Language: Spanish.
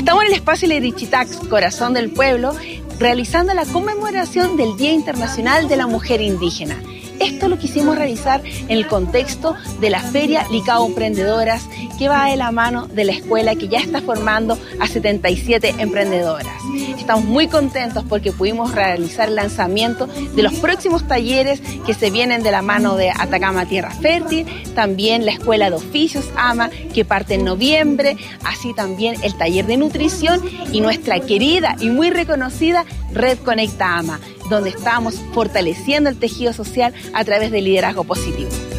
Estamos en el espacio Lerichitax, corazón del pueblo, realizando la conmemoración del Día Internacional de la Mujer Indígena. Esto lo quisimos realizar en el contexto de la Feria Licao Emprendedoras, que va de la mano de la escuela que ya está formando a 77 emprendedoras. Estamos muy contentos porque pudimos realizar el lanzamiento de los próximos talleres que se vienen de la mano de Atacama Tierra Fértil, también la Escuela de Oficios AMA, que parte en noviembre, así también el taller de nutrición y nuestra querida y muy reconocida Red Conecta AMA, donde estamos fortaleciendo el tejido social a través del liderazgo positivo.